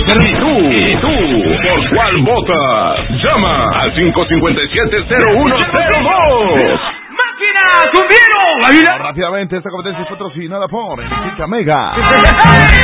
¿Y tú? ¿Por cuál votas? Llama al 557-0102. ¡Máquina! ¡Subieron! Rápidamente, esta competencia es patrocinada por Energica Mega.